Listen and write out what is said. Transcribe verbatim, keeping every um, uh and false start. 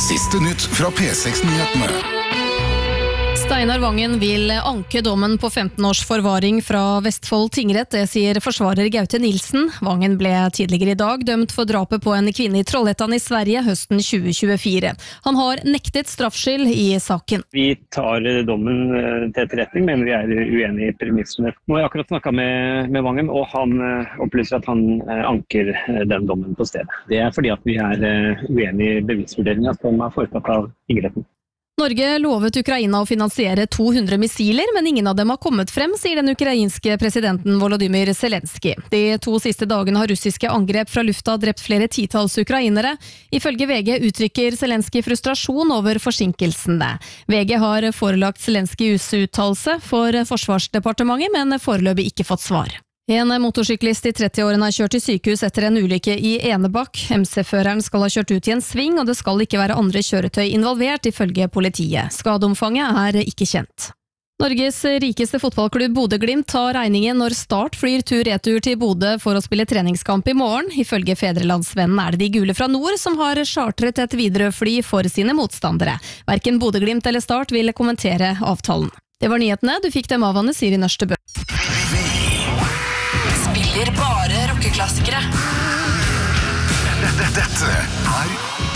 Siste nytt fra P seks Nyhetene. Steinar Vangen vil anke dommen på femten års forvaring fra Vestfold tingrett, det sier forsvarer Gaute Nilsen. Vangen ble tidligere i dag dømt for drapet på en kvinne i Trollhättan i Sverige høsten tjue tjuefire. Han har nektet straffskyld i saken. Vi tar dommen til etterretning, men vi er uenige i premissene. Nå har jeg akkurat snakket med, med Vangen, og han opplyser at han anker den dommen på stedet. Det er fordi at vi er uenige i bevisvurderingen som er foretatt av tingretten. Norge lovet Ukraina å finansiere to hundre missiler, men ingen av dem har kommet frem, sier den ukrainske presidenten Volodymyr Zelensky. De to siste dagene har russiske angrep fra lufta drept flere titalls ukrainere. Ifølge V G uttrykker Zelensky frustrasjon over forsinkelsene. V G har forelagt Zelenskys uttalelse for Forsvarsdepartementet, men foreløpig ikke fått svar. En motorsyklist i trettiårene har kjørt til sykehus etter en ulykke i Enebakk. M C-føreren skal ha kjørt ut i en sving, og det skal ikke være andre kjøretøy involvert, ifølge politiet. Skadeomfanget er ikke kjent. Norges rikeste fotballklubb Bodø/Glimt tar regningen når Start flyr tur-retur til Bodø for å spille treningskamp i morgen. Ifølge Fedrelandsvennen er det de gule fra nord som har chartret et Widerøe-fly for sine motstandere. Hverken Bodø/Glimt eller Start vil kommentere avtalen. Det var nyhetene, du fikk dem av Anne Siri Nørstebø. Spiller bare rockeklassikere. Dette er